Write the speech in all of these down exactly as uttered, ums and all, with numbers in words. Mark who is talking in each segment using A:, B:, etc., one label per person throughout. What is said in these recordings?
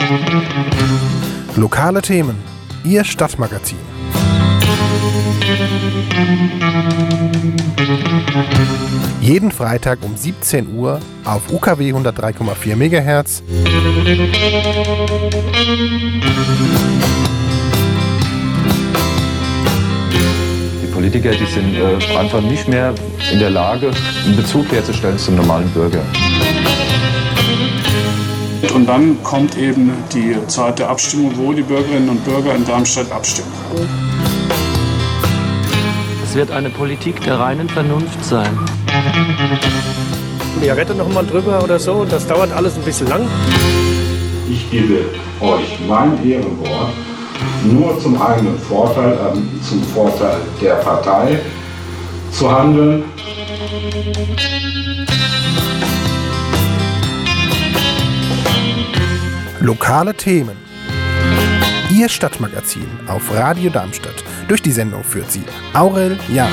A: Lokale Themen, Ihr Stadtmagazin. Jeden Freitag um siebzehn Uhr auf U K W hundertdrei Komma vier Megahertz.
B: Die Politiker, die sind äh, einfach nicht mehr in der Lage, einen Bezug herzustellen zum normalen Bürger.
C: Und dann kommt eben die Zeit der Abstimmung, wo die Bürgerinnen und Bürger in Darmstadt abstimmen.
D: Es wird eine Politik der reinen Vernunft sein.
E: Ja, rette noch mal drüber oder so, das dauert alles ein bisschen lang.
F: Ich gebe euch mein Ehrenwort, nur zum eigenen Vorteil, äh, zum Vorteil der Partei zu handeln.
A: Lokale Themen. Ihr Stadtmagazin auf Radio Darmstadt. Durch die Sendung führt sie Aurel Jahn.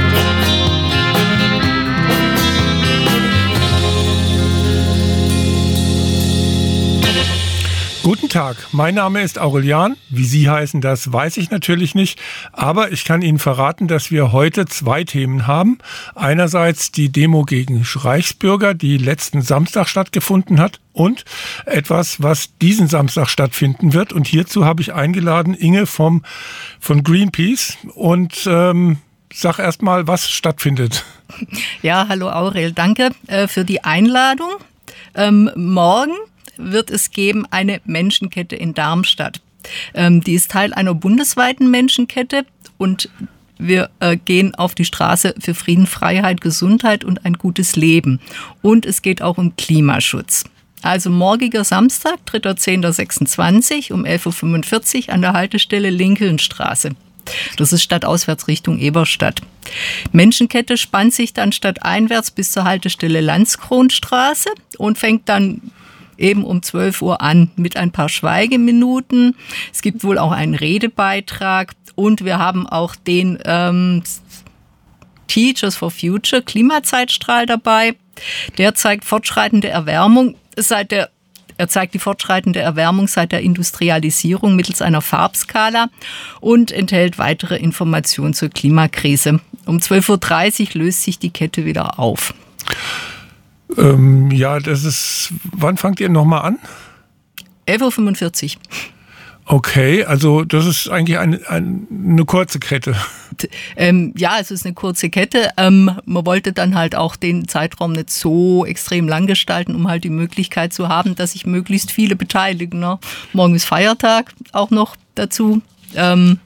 G: Guten Tag, mein Name ist Aurel Jahn. Wie Sie heißen, das weiß ich natürlich nicht. Aber ich kann Ihnen verraten, dass wir heute zwei Themen haben. Einerseits die Demo gegen Reichsbürger, die letzten Samstag stattgefunden hat. Und etwas, was diesen Samstag stattfinden wird. Und hierzu habe ich eingeladen Inge vom, von Greenpeace. Und ähm, sag erst mal, was stattfindet.
H: Ja, hallo Aurel, danke äh, für die Einladung. Ähm, morgen wird es geben eine Menschenkette in Darmstadt. Ähm, die ist Teil einer bundesweiten Menschenkette und wir äh, gehen auf die Straße für Frieden, Freiheit, Gesundheit und ein gutes Leben. Und es geht auch um Klimaschutz. Also morgiger Samstag, dritter zehnter sechsundzwanzig um elf Uhr fünfundvierzig an der Haltestelle Lincolnstraße. Das ist stadtauswärts Richtung Eberstadt. Menschenkette spannt sich dann stadteinwärts bis zur Haltestelle Landskronstraße und fängt dann eben um zwölf Uhr an mit ein paar Schweigeminuten. Es gibt wohl auch einen Redebeitrag und wir haben auch den ähm, Teachers for Future Klimazeitstrahl dabei. Der zeigt fortschreitende Erwärmung seit der Er zeigt die fortschreitende Erwärmung seit der Industrialisierung mittels einer Farbskala und enthält weitere Informationen zur Klimakrise. Um zwölf Uhr dreißig löst sich die Kette wieder auf.
G: Ähm, ja, das ist. Wann fangt ihr nochmal an?
H: elf Uhr fünfundvierzig.
G: Okay, also das ist eigentlich eine, eine, eine kurze Kette.
H: Ähm, ja, es ist eine kurze Kette. Ähm, man wollte dann halt auch den Zeitraum nicht so extrem lang gestalten, um halt die Möglichkeit zu haben, dass sich möglichst viele beteiligen. Ne? Morgen ist Feiertag auch noch dazu. Ähm,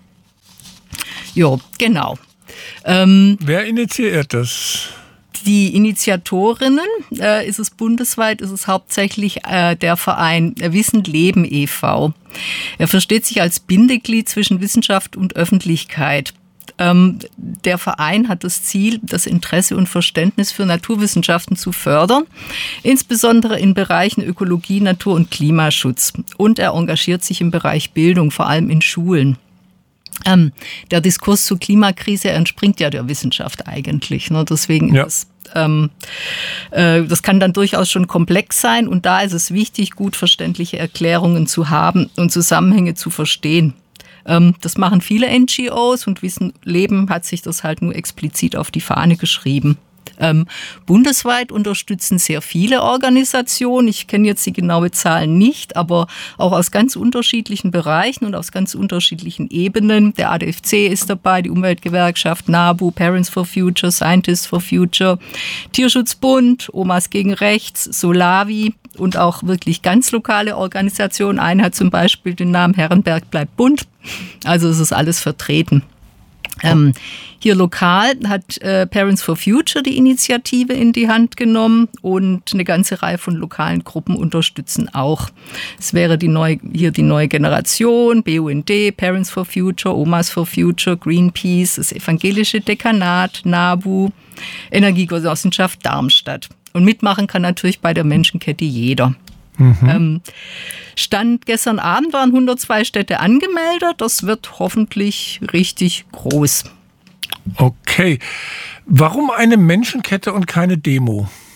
H: ja, genau. Ähm,
G: Wer initiiert das?
H: Die Initiatorinnen, äh, ist es bundesweit, ist es hauptsächlich äh, der Verein Wissen Leben e V Er versteht sich als Bindeglied zwischen Wissenschaft und Öffentlichkeit. Ähm, der Verein hat das Ziel, das Interesse und Verständnis für Naturwissenschaften zu fördern, insbesondere in Bereichen Ökologie, Natur- und Klimaschutz. Und er engagiert sich im Bereich Bildung, vor allem in Schulen. Ähm, der Diskurs zur Klimakrise entspringt ja der Wissenschaft eigentlich. Ne? Deswegen
G: ja.
H: ist es, ähm, äh, das kann dann durchaus schon komplex sein. Und da ist es wichtig, gut verständliche Erklärungen zu haben und Zusammenhänge zu verstehen. Ähm, das machen viele N G Os und Wissen Leben hat sich das halt nur explizit auf die Fahne geschrieben. Ähm, bundesweit unterstützen sehr viele Organisationen. Ich kenne jetzt die genaue Zahl nicht, aber auch aus ganz unterschiedlichen Bereichen und aus ganz unterschiedlichen Ebenen. Der A D F C ist dabei, die Umweltgewerkschaft, NABU, Parents for Future, Scientists for Future, Tierschutzbund, Omas gegen Rechts, Solavi und auch wirklich ganz lokale Organisationen. Eine hat zum Beispiel den Namen Herrenberg bleibt bunt. Also es ist alles vertreten. Ähm, hier lokal hat äh, Parents for Future die Initiative in die Hand genommen und eine ganze Reihe von lokalen Gruppen unterstützen auch. Es wäre die neue, hier die neue Generation, B U N D, Parents for Future, Omas for Future, Greenpeace, das evangelische Dekanat, NABU, Energiegenossenschaft Darmstadt. Und mitmachen kann natürlich bei der Menschenkette jeder. Mhm. Ähm, Stand gestern Abend waren hundertzwei Städte angemeldet. Das wird hoffentlich richtig groß.
G: Okay. Warum eine Menschenkette und keine Demo?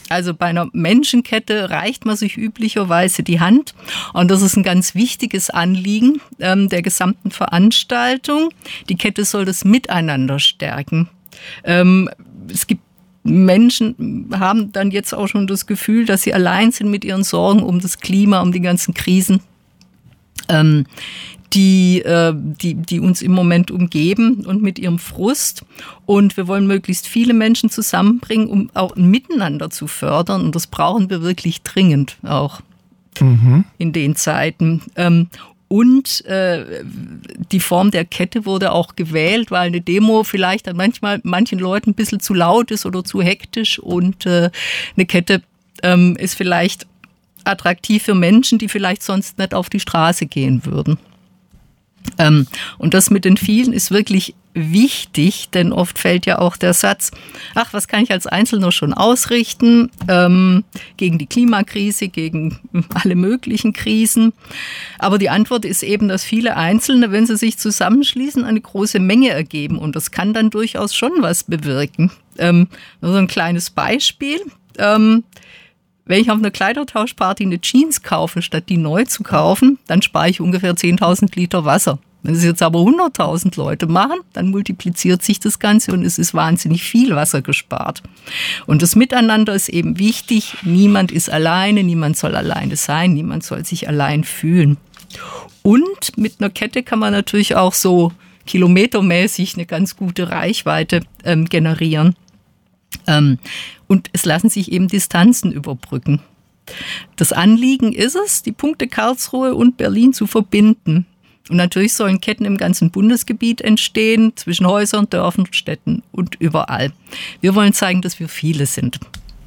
H: Also bei einer Menschenkette reicht man sich üblicherweise die Hand. Und das ist ein ganz wichtiges Anliegen ähm, der gesamten Veranstaltung. Die Kette soll das Miteinander stärken. Ähm, es gibt Menschen, haben dann jetzt auch schon das Gefühl, dass sie allein sind mit ihren Sorgen um das Klima, um die ganzen Krisen, ähm, die, äh, die, die uns im Moment umgeben und mit ihrem Frust. Und wir wollen möglichst viele Menschen zusammenbringen, um auch ein Miteinander zu fördern. Und das brauchen wir wirklich dringend auch mhm. in den Zeiten. Ähm, und äh, die Form der Kette wurde auch gewählt, weil eine Demo vielleicht dann manchmal manchen Leuten ein bisschen zu laut ist oder zu hektisch. Und äh, eine Kette ähm, ist vielleicht attraktiv für Menschen, die vielleicht sonst nicht auf die Straße gehen würden. Ähm, und das mit den vielen ist wirklich wichtig, denn oft fällt ja auch der Satz, ach, was kann ich als Einzelner schon ausrichten ähm, gegen die Klimakrise, gegen alle möglichen Krisen. Aber die Antwort ist eben, dass viele Einzelne, wenn sie sich zusammenschließen, eine große Menge ergeben. Und das kann dann durchaus schon was bewirken. Ähm, so ein kleines Beispiel. Ähm, Wenn ich auf einer Kleidertauschparty eine Jeans kaufe, statt die neu zu kaufen, dann spare ich ungefähr zehntausend Liter Wasser. Wenn es jetzt aber hunderttausend Leute machen, dann multipliziert sich das Ganze und es ist wahnsinnig viel Wasser gespart. Und das Miteinander ist eben wichtig. Niemand ist alleine, niemand soll alleine sein, niemand soll sich allein fühlen. Und mit einer Kette kann man natürlich auch so kilometermäßig eine ganz gute Reichweite ähm, generieren. Ähm, und es lassen sich eben Distanzen überbrücken. Das Anliegen ist es, die Punkte Karlsruhe und Berlin zu verbinden. Und natürlich sollen Ketten im ganzen Bundesgebiet entstehen, zwischen Häusern, Dörfern, Städten und überall. Wir wollen zeigen, dass wir viele sind.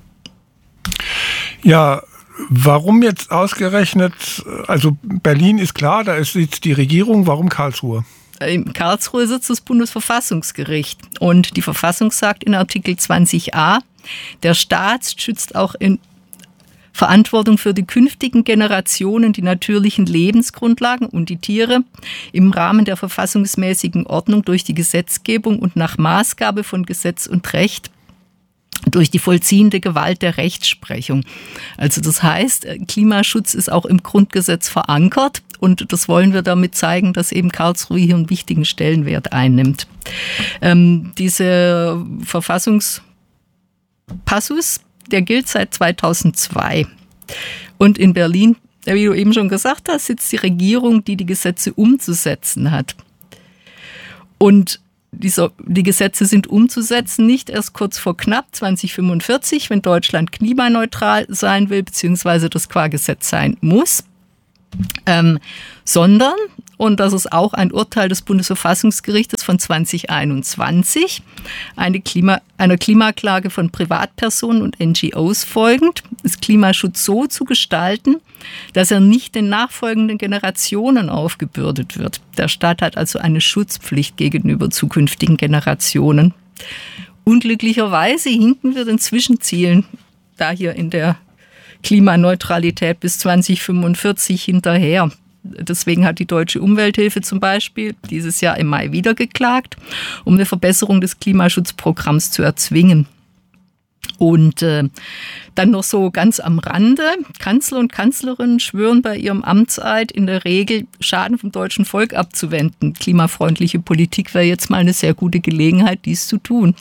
G: Ja, warum jetzt ausgerechnet, also Berlin ist klar, da sitzt die Regierung, warum Karlsruhe?
H: In Karlsruhe sitzt das Bundesverfassungsgericht und die Verfassung sagt in Artikel zwanzig a, der Staat schützt auch in Verantwortung für die künftigen Generationen die natürlichen Lebensgrundlagen und die Tiere im Rahmen der verfassungsmäßigen Ordnung durch die Gesetzgebung und nach Maßgabe von Gesetz und Recht durch die vollziehende Gewalt der Rechtsprechung. Also das heißt, Klimaschutz ist auch im Grundgesetz verankert und das wollen wir damit zeigen, dass eben Karlsruhe hier einen wichtigen Stellenwert einnimmt. Ähm, dieser Verfassungspassus, der gilt seit zweitausendzwei. Und in Berlin, wie du eben schon gesagt hast, sitzt die Regierung, die die Gesetze umzusetzen hat. Und Diese, die Gesetze sind umzusetzen, nicht erst kurz vor knapp zwanzig fünfundvierzig, wenn Deutschland klimaneutral sein will, beziehungsweise das qua Gesetz sein muss, ähm, sondern, und das ist auch ein Urteil des Bundesverfassungsgerichtes von zwanzig einundzwanzig, eine Klima, einer Klimaklage von Privatpersonen und N G Os folgend, ist Klimaschutz so zu gestalten, dass er nicht den nachfolgenden Generationen aufgebürdet wird. Der Staat hat also eine Schutzpflicht gegenüber zukünftigen Generationen. Unglücklicherweise hinken wir den Zwischenzielen da hier in der Klimaneutralität bis zwanzig fünfundvierzig hinterher. Deswegen hat die Deutsche Umwelthilfe zum Beispiel dieses Jahr im Mai wieder geklagt, um eine Verbesserung des Klimaschutzprogramms zu erzwingen. Und äh, dann noch so ganz am Rande, Kanzler und Kanzlerinnen schwören bei ihrem Amtseid in der Regel, Schaden vom deutschen Volk abzuwenden. Klimafreundliche Politik wäre jetzt mal eine sehr gute Gelegenheit, dies zu tun.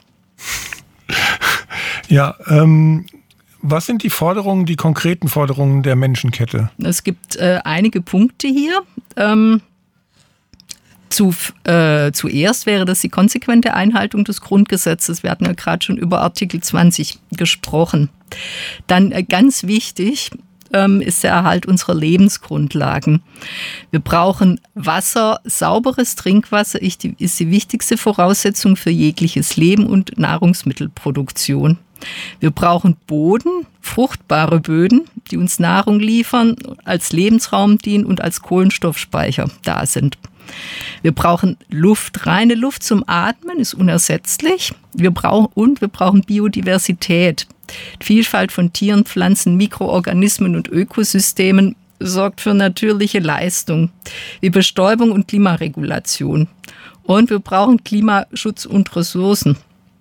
G: Ja, ähm, was sind die Forderungen, die konkreten Forderungen der Menschenkette?
H: Es gibt äh, einige Punkte hier. Ähm, Zu, äh, zuerst wäre das die konsequente Einhaltung des Grundgesetzes. Wir hatten ja gerade schon über Artikel zwanzig gesprochen. Dann äh, ganz wichtig ähm, ist der Erhalt unserer Lebensgrundlagen. Wir brauchen Wasser, sauberes Trinkwasser ist die, ist die wichtigste Voraussetzung für jegliches Leben und Nahrungsmittelproduktion. Wir brauchen Boden, fruchtbare Böden, die uns Nahrung liefern, als Lebensraum dienen und als Kohlenstoffspeicher da sind. Wir brauchen Luft, reine Luft zum Atmen ist unersetzlich. Wir brauchen, und wir brauchen Biodiversität. Die Vielfalt von Tieren, Pflanzen, Mikroorganismen und Ökosystemen sorgt für natürliche Leistung wie Bestäubung und Klimaregulation. Und wir brauchen Klimaschutz und Ressourcen.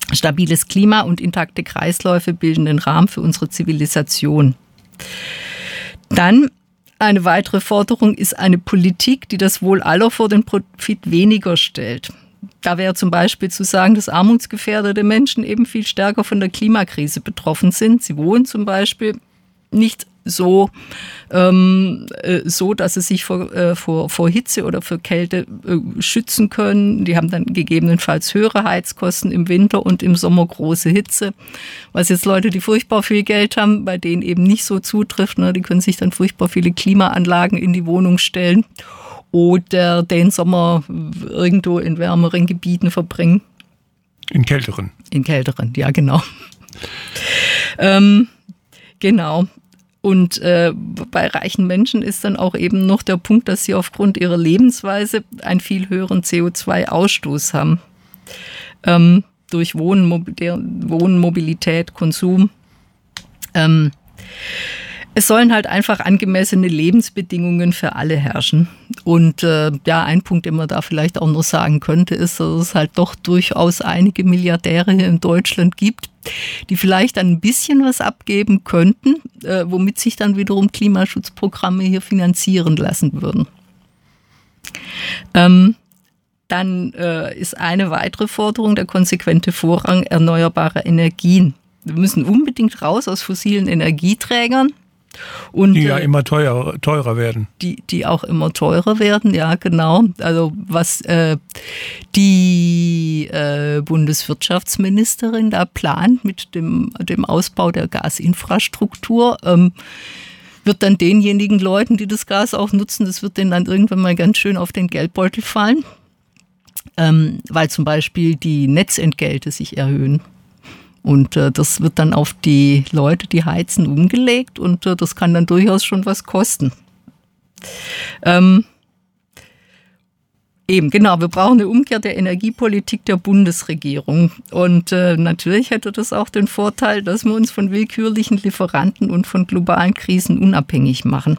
H: Stabiles Klima und intakte Kreisläufe bilden den Rahmen für unsere Zivilisation. Dann eine weitere Forderung ist eine Politik, die das Wohl aller vor den Profit weniger stellt. Da wäre zum Beispiel zu sagen, dass armutsgefährdete Menschen eben viel stärker von der Klimakrise betroffen sind. Sie wohnen zum Beispiel nicht so, ähm, so dass sie sich vor, äh, vor, vor Hitze oder für Kälte äh, schützen können. Die haben dann gegebenenfalls höhere Heizkosten im Winter und im Sommer große Hitze. Was jetzt Leute, die furchtbar viel Geld haben, bei denen eben nicht so zutrifft. Ne? Die können sich dann furchtbar viele Klimaanlagen in die Wohnung stellen oder den Sommer irgendwo in wärmeren Gebieten verbringen.
G: In kälteren.
H: In kälteren, ja genau. ähm, genau. Und äh, bei reichen Menschen ist dann auch eben noch der Punkt, dass sie aufgrund ihrer Lebensweise einen viel höheren C O zwei Ausstoß haben. Ähm, durch Wohnen, Mobil- Wohnen, Mobilität, Konsum. Ähm, es sollen halt einfach angemessene Lebensbedingungen für alle herrschen. Und äh, ja, ein Punkt, den man da vielleicht auch noch sagen könnte, ist, dass es halt doch durchaus einige Milliardäre hier in Deutschland gibt, die vielleicht ein bisschen was abgeben könnten, äh, womit sich dann wiederum Klimaschutzprogramme hier finanzieren lassen würden. Ähm, dann äh, ist eine weitere Forderung der konsequente Vorrang erneuerbarer Energien. Wir müssen unbedingt raus aus fossilen Energieträgern. Und,
G: die ja
H: äh,
G: immer teuer, teurer werden.
H: Die, die auch immer teurer werden, ja genau. Also was äh, die äh, Bundeswirtschaftsministerin da plant mit dem, dem Ausbau der Gasinfrastruktur, ähm, wird dann denjenigen Leuten, die das Gas auch nutzen, das wird denen dann irgendwann mal ganz schön auf den Geldbeutel fallen, ähm, weil zum Beispiel die Netzentgelte sich erhöhen. Und äh, das wird dann auf die Leute, die heizen, umgelegt und äh, das kann dann durchaus schon was kosten. Ähm, eben, genau, wir brauchen eine Umkehr der Energiepolitik der Bundesregierung. Und äh, natürlich hätte das auch den Vorteil, dass wir uns von willkürlichen Lieferanten und von globalen Krisen unabhängig machen.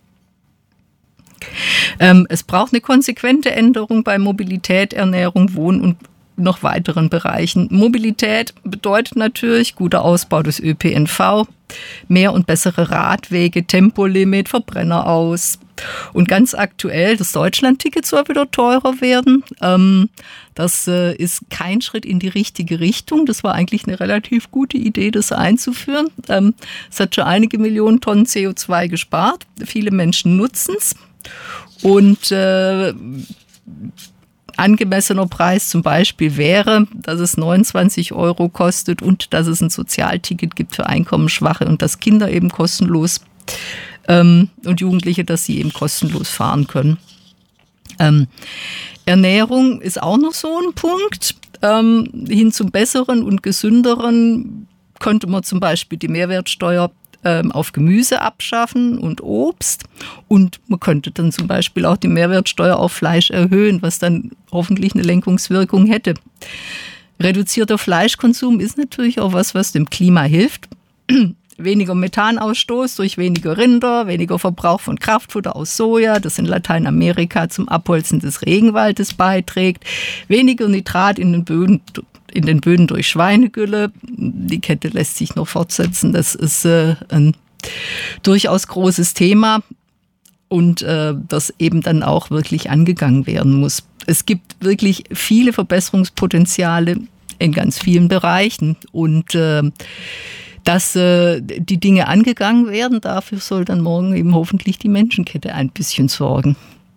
H: Ähm, es braucht eine konsequente Änderung bei Mobilität, Ernährung, Wohnen und noch weiteren Bereichen. Mobilität bedeutet natürlich guter Ausbau des Ö P N V, mehr und bessere Radwege, Tempolimit, Verbrenner aus. Und ganz aktuell, das Deutschlandticket soll wieder teurer werden. Ähm, das äh, ist kein Schritt in die richtige Richtung. Das war eigentlich eine relativ gute Idee, das einzuführen. Ähm, es hat schon einige Millionen Tonnen C O zwei gespart. Viele Menschen nutzen es. Und äh, angemessener Preis zum Beispiel wäre, dass es neunundzwanzig Euro kostet und dass es ein Sozialticket gibt für Einkommensschwache und dass Kinder eben kostenlos ähm, und Jugendliche, dass sie eben kostenlos fahren können. Ähm, Ernährung ist auch noch so ein Punkt. Ähm, hin zum Besseren und Gesünderen könnte man zum Beispiel die Mehrwertsteuer auf Gemüse abschaffen und Obst und man könnte dann zum Beispiel auch die Mehrwertsteuer auf Fleisch erhöhen, was dann hoffentlich eine Lenkungswirkung hätte. Reduzierter Fleischkonsum ist natürlich auch was, was dem Klima hilft. Weniger Methanausstoß durch weniger Rinder, weniger Verbrauch von Kraftfutter aus Soja, das in Lateinamerika zum Abholzen des Regenwaldes beiträgt, weniger Nitrat in den Böden in den Böden durch Schweinegülle. Die Kette lässt sich noch fortsetzen. Das ist äh, ein durchaus großes Thema und äh, das eben dann auch wirklich angegangen werden muss. Es gibt wirklich viele Verbesserungspotenziale in ganz vielen Bereichen und äh, dass äh, die Dinge angegangen werden, dafür soll dann morgen eben hoffentlich die Menschenkette ein bisschen sorgen.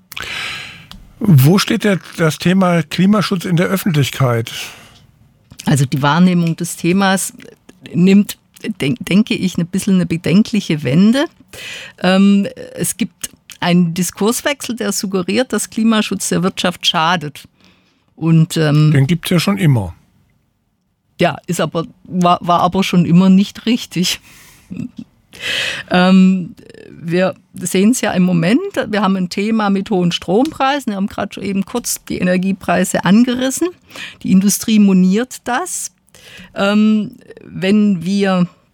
G: Wo steht der, das Thema Klimaschutz in der Öffentlichkeit?
H: Also die Wahrnehmung des Themas nimmt, denk, denke ich, ein bisschen eine bedenkliche Wende. Ähm, es gibt einen Diskurswechsel, der suggeriert, dass Klimaschutz der Wirtschaft schadet. Und, ähm,
G: den gibt es ja schon immer.
H: Ja, ist aber, war, war aber schon immer nicht richtig. Ähm, wir sehen es ja im Moment, wir haben ein Thema mit hohen Strompreisen, wir haben gerade schon eben kurz die Energiepreise angerissen. Die Industrie moniert das. Ähm, wenn wir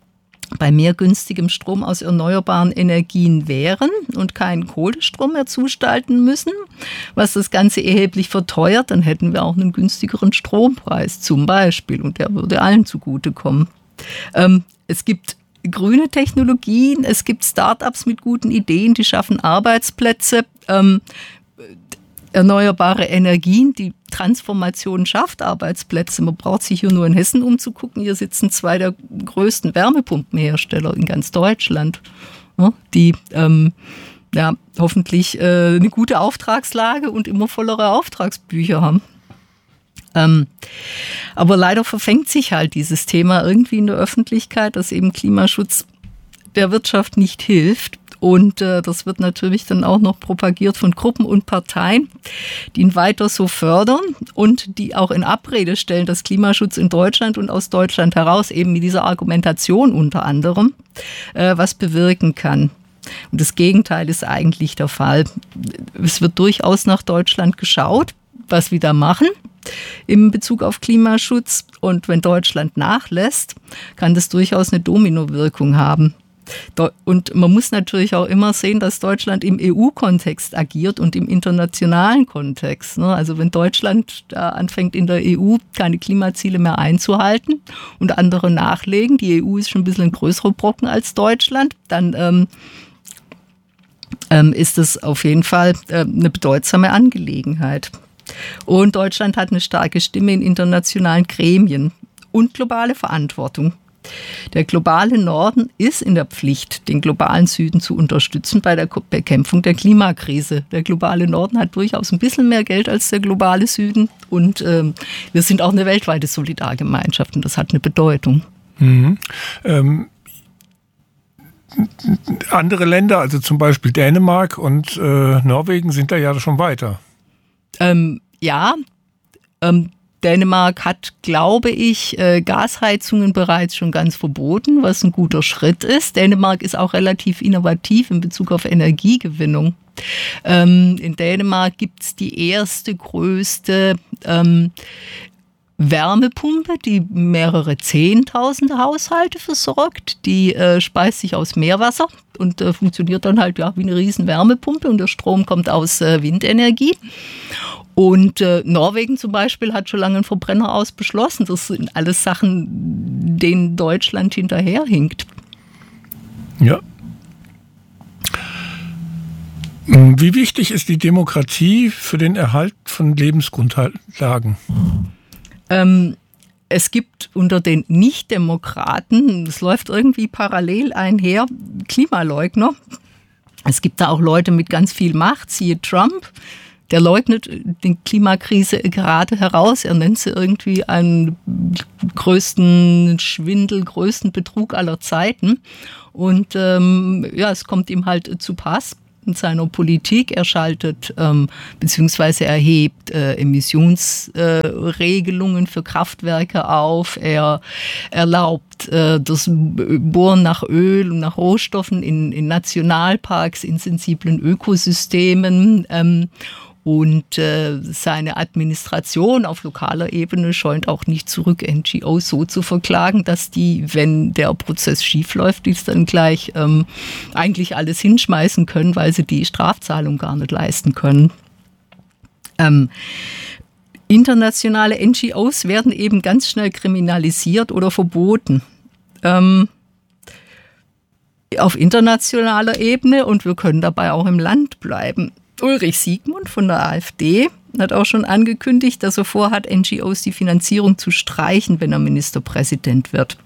H: bei mehr günstigem Strom aus erneuerbaren Energien wären und keinen Kohlestrom mehr zugestalten müssen, was das Ganze erheblich verteuert, dann hätten wir auch einen günstigeren Strompreis zum Beispiel und der würde allen zugutekommen. Ähm, es gibt grüne Technologien, es gibt Start-ups mit guten Ideen, die schaffen Arbeitsplätze, ähm, erneuerbare Energien, die Transformation schafft Arbeitsplätze. Man braucht sich hier nur in Hessen umzugucken. Hier sitzen zwei der größten Wärmepumpenhersteller in ganz Deutschland, die ähm, ja, hoffentlich äh, eine gute Auftragslage und immer vollere Auftragsbücher haben. Ähm, aber leider verfängt sich halt dieses Thema irgendwie in der Öffentlichkeit, dass eben Klimaschutz der Wirtschaft nicht hilft. Und äh, das wird natürlich dann auch noch propagiert von Gruppen und Parteien, die ihn weiter so fördern und die auch in Abrede stellen, dass Klimaschutz in Deutschland und aus Deutschland heraus eben mit dieser Argumentation unter anderem äh, was bewirken kann. Und das Gegenteil ist eigentlich der Fall. Es wird durchaus nach Deutschland geschaut, was wir da machen in Bezug auf Klimaschutz. Und wenn Deutschland nachlässt, kann das durchaus eine Dominowirkung haben. Und man muss natürlich auch immer sehen, dass Deutschland im E U-Kontext agiert und im internationalen Kontext. Also wenn Deutschland da anfängt in der E U keine Klimaziele mehr einzuhalten und andere nachlegen, die E U ist schon ein bisschen ein größerer Brocken als Deutschland, dann ähm, ähm, ist das auf jeden Fall äh, eine bedeutsame Angelegenheit. Und Deutschland hat eine starke Stimme in internationalen Gremien und globale Verantwortung. Der globale Norden ist in der Pflicht, den globalen Süden zu unterstützen bei der Bekämpfung der Klimakrise. Der globale Norden hat durchaus ein bisschen mehr Geld als der globale Süden und ähm, wir sind auch eine weltweite Solidargemeinschaft und das hat eine Bedeutung.
G: Mhm. Ähm, andere Länder, also zum Beispiel Dänemark und äh, Norwegen, sind da ja schon weiter.
H: Ähm, ja, ähm, Dänemark hat, glaube ich, Gasheizungen bereits schon ganz verboten, was ein guter Schritt ist. Dänemark ist auch relativ innovativ in Bezug auf Energiegewinnung. Ähm, in Dänemark gibt es die erste größte ähm, Wärmepumpe, die mehrere Zehntausende Haushalte versorgt. Die äh, speist sich aus Meerwasser und äh, funktioniert dann halt ja wie eine riesen Wärmepumpe und der Strom kommt aus äh, Windenergie. Und äh, Norwegen zum Beispiel hat schon lange einen Verbrenner aus beschlossen. Das sind alles Sachen, denen Deutschland hinterherhinkt.
G: Ja. Wie wichtig ist die Demokratie für den Erhalt von Lebensgrundlagen?
H: Ähm, es gibt unter den Nichtdemokraten, das läuft irgendwie parallel einher, Klimaleugner. Es gibt da auch Leute mit ganz viel Macht, siehe Trump. Der leugnet die Klimakrise gerade heraus. Er nennt sie irgendwie einen größten Schwindel, größten Betrug aller Zeiten. Und ähm, ja, es kommt ihm halt zu Pass in seiner Politik. Er schaltet ähm, bzw. erhebt äh, Emissionsregelungen äh, für Kraftwerke auf. Er erlaubt äh, das Bohren nach Öl und nach Rohstoffen in, in Nationalparks, in sensiblen Ökosystemen. Ähm, Und äh, seine Administration auf lokaler Ebene scheut auch nicht zurück, N G Os so zu verklagen, dass die, wenn der Prozess schiefläuft, die es dann gleich ähm, eigentlich alles hinschmeißen können, weil sie die Strafzahlung gar nicht leisten können. Ähm, internationale N G Os werden eben ganz schnell kriminalisiert oder verboten. Ähm, auf internationaler Ebene und wir können dabei auch im Land bleiben. Ulrich Siegmund von der AfD hat auch schon angekündigt, dass er vorhat, N G Os die Finanzierung zu streichen, wenn er Ministerpräsident wird.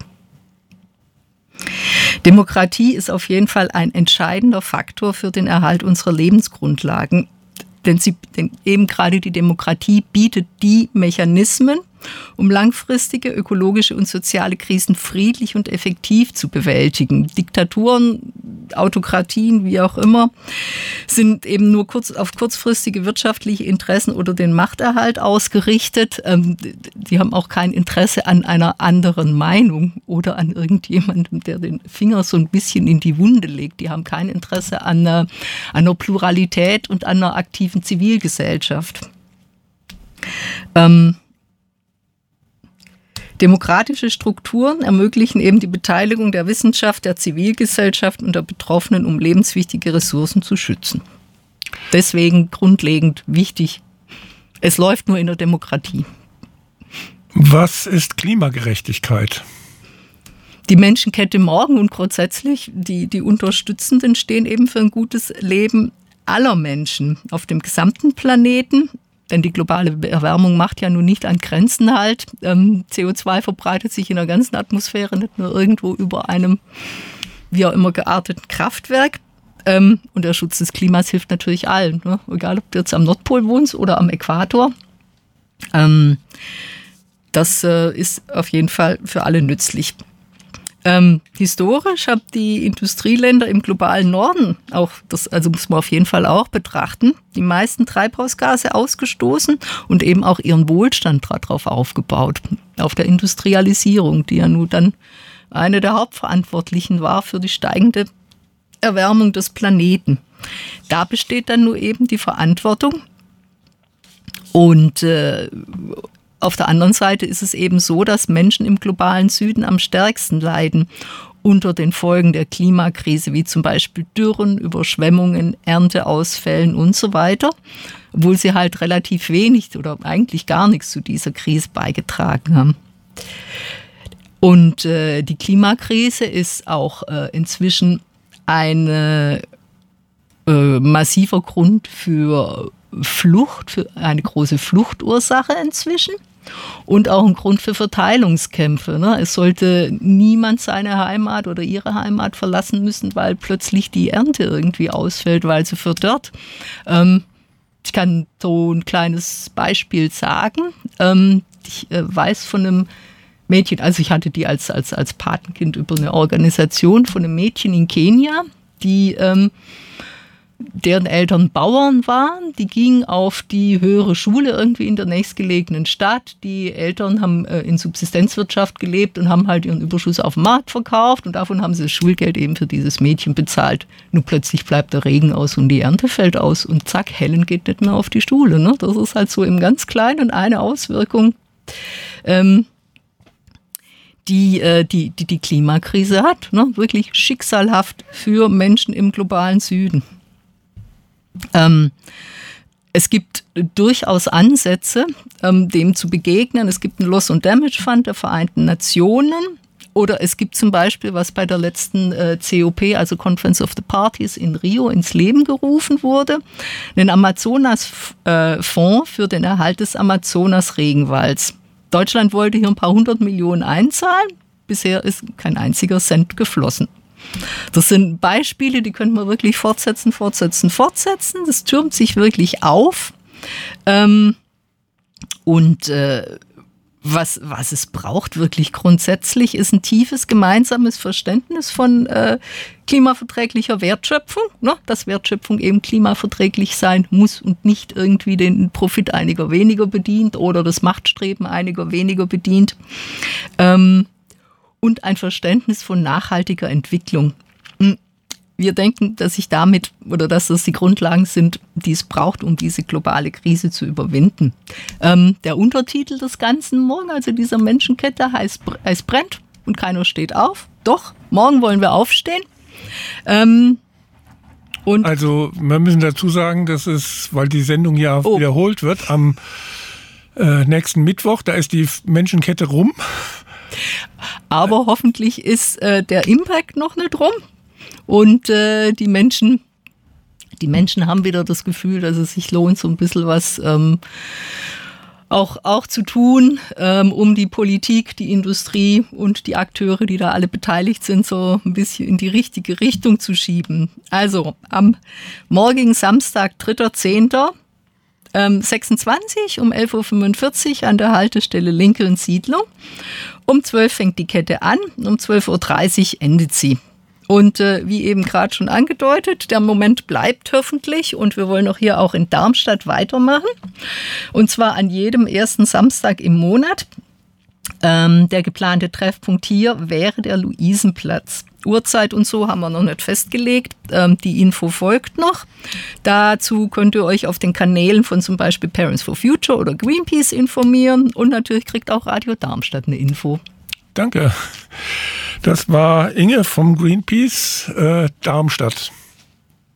H: Demokratie ist auf jeden Fall ein entscheidender Faktor für den Erhalt unserer Lebensgrundlagen. Denn, sie, denn eben gerade die Demokratie bietet die Mechanismen, um langfristige ökologische und soziale Krisen friedlich und effektiv zu bewältigen. Diktaturen, Autokratien, wie auch immer, sind eben nur kurz, auf kurzfristige wirtschaftliche Interessen oder den Machterhalt ausgerichtet. Ähm, die haben auch kein Interesse an einer anderen Meinung oder an irgendjemandem, der den Finger so ein bisschen in die Wunde legt. Die haben kein Interesse an einer, an einer Pluralität und an einer aktiven Zivilgesellschaft. Ähm, Demokratische Strukturen ermöglichen eben die Beteiligung der Wissenschaft, der Zivilgesellschaft und der Betroffenen, um lebenswichtige Ressourcen zu schützen. Deswegen grundlegend wichtig. Es läuft nur in der Demokratie.
G: Was ist Klimagerechtigkeit?
H: Die Menschenkette morgen und grundsätzlich, die, die Unterstützenden stehen eben für ein gutes Leben aller Menschen auf dem gesamten Planeten. Denn die globale Erwärmung macht ja nun nicht an Grenzen halt. Ähm, C O zwei verbreitet sich in der ganzen Atmosphäre, nicht nur irgendwo über einem, wie auch immer, gearteten Kraftwerk. Ähm, und der Schutz des Klimas hilft natürlich allen, ne? Egal ob du jetzt am Nordpol wohnst oder am Äquator. Ähm, das äh, ist auf jeden Fall für alle nützlich. Ähm, historisch haben die Industrieländer im globalen Norden, auch das, also muss man auf jeden Fall auch betrachten, die meisten Treibhausgase ausgestoßen und eben auch ihren Wohlstand darauf aufgebaut, auf der Industrialisierung, die ja nun dann eine der Hauptverantwortlichen war für die steigende Erwärmung des Planeten. Da besteht dann nur eben die Verantwortung und äh, auf der anderen Seite ist es eben so, dass Menschen im globalen Süden am stärksten leiden unter den Folgen der Klimakrise, wie zum Beispiel Dürren, Überschwemmungen, Ernteausfällen und so weiter, obwohl sie halt relativ wenig oder eigentlich gar nichts zu dieser Krise beigetragen haben. Und äh, die Klimakrise ist auch äh, inzwischen ein äh, massiver Grund für Flucht, für eine große Fluchtursache inzwischen. Und auch ein Grund für Verteilungskämpfe. Ne? Es sollte niemand seine Heimat oder ihre Heimat verlassen müssen, weil plötzlich die Ernte irgendwie ausfällt, weil sie verdorrt. Ähm, ich kann so ein kleines Beispiel sagen. Ähm, ich äh, weiß von einem Mädchen, also ich hatte die als, als, als Patenkind über eine Organisation von einem Mädchen in Kenia, die ähm, deren Eltern Bauern waren, die gingen auf die höhere Schule irgendwie in der nächstgelegenen Stadt. Die Eltern haben äh, in Subsistenzwirtschaft gelebt und haben halt ihren Überschuss auf dem Markt verkauft und davon haben sie das Schulgeld eben für dieses Mädchen bezahlt. Nur plötzlich bleibt der Regen aus und die Ernte fällt aus und zack, Helen geht nicht mehr auf die Schule. Ne? Das ist halt so im ganz Kleinen eine Auswirkung, ähm, die, äh, die, die die Klimakrise hat. Ne? Wirklich schicksalhaft für Menschen im globalen Süden. Ähm, es gibt durchaus Ansätze, ähm, dem zu begegnen. Es gibt einen Loss and Damage Fund der Vereinten Nationen oder es gibt zum Beispiel, was bei der letzten äh, C O P, also Conference of the Parties in Rio, ins Leben gerufen wurde, einen Amazonas-Fonds äh, für den Erhalt des Amazonas-Regenwalds. Deutschland wollte hier ein paar hundert Millionen einzahlen. Bisher ist kein einziger Cent geflossen. Das sind Beispiele, die könnte man wirklich fortsetzen, fortsetzen, fortsetzen. Das türmt sich wirklich auf. Ähm, und äh, was, was es braucht wirklich grundsätzlich, ist ein tiefes gemeinsames Verständnis von äh, klimaverträglicher Wertschöpfung. Ne? Dass Wertschöpfung eben klimaverträglich sein muss und nicht irgendwie den Profit einiger weniger bedient oder das Machtstreben einiger weniger bedient. Ähm, Und ein Verständnis von nachhaltiger Entwicklung. Wir denken, dass sich damit oder dass das die Grundlagen sind, die es braucht, um diese globale Krise zu überwinden. Ähm, der Untertitel des Ganzen morgen, also dieser Menschenkette, heißt, es brennt und keiner steht auf. Doch, morgen wollen wir aufstehen. Ähm, und
G: also wir müssen dazu sagen, dass es, weil die Sendung ja oh. wiederholt wird, am äh, nächsten Mittwoch, da ist die Menschenkette rum.
H: Aber hoffentlich ist äh, der Impact noch nicht rum und äh, die Menschen, die Menschen haben wieder das Gefühl, dass es sich lohnt, so ein bisschen was ähm, auch, auch zu tun, ähm, um die Politik, die Industrie und die Akteure, die da alle beteiligt sind, so ein bisschen in die richtige Richtung zu schieben. Also am morgigen Samstag, dritter zehnter sechsundzwanzig um elf Uhr fünfundvierzig an der Haltestelle Lincoln Siedlung. Um zwölf fängt die Kette an, um zwölf Uhr dreißig endet sie. Und äh, wie eben gerade schon angedeutet, der Moment bleibt hoffentlich und wir wollen auch hier auch in Darmstadt weitermachen. Und zwar an jedem ersten Samstag im Monat. Ähm, der geplante Treffpunkt hier wäre der Luisenplatz. Uhrzeit und so haben wir noch nicht festgelegt. Ähm, die Info folgt noch. Dazu könnt ihr euch auf den Kanälen von zum Beispiel Parents for Future oder Greenpeace informieren. Und natürlich kriegt auch Radio Darmstadt eine Info.
G: Danke. Das war Inge vom Greenpeace äh, Darmstadt.